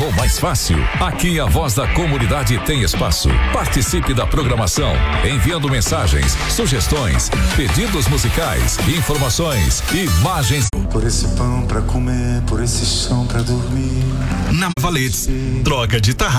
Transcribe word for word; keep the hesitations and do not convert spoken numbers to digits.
ficou mais fácil. Aqui a voz da comunidade tem espaço. Participe da programação, enviando mensagens, sugestões, pedidos musicais, informações, imagens. Por esse pão pra comer, por esse chão pra dormir. Na Valetes, droga de tarra.